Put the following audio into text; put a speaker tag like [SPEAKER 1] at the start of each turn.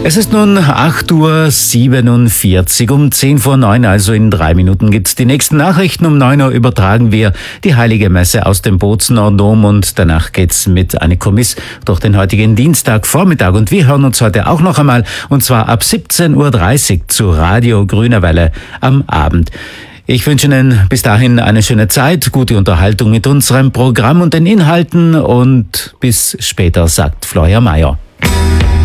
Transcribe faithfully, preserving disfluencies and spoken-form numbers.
[SPEAKER 1] Es ist nun acht Uhr siebenundvierzig, um zehn vor neun, also in drei Minuten gibt's die nächsten Nachrichten. Um neun Uhr übertragen wir die Heilige Messe aus dem Bozener Dom und danach geht's mit Anne Kommiss durch den heutigen Dienstagvormittag. Und wir hören uns heute auch noch einmal, und zwar ab siebzehn Uhr dreißig zu Radio Grüne Welle am Abend. Ich wünsche Ihnen bis dahin eine schöne Zeit, gute Unterhaltung mit unserem Programm und den Inhalten und bis später, sagt Florian Mayer.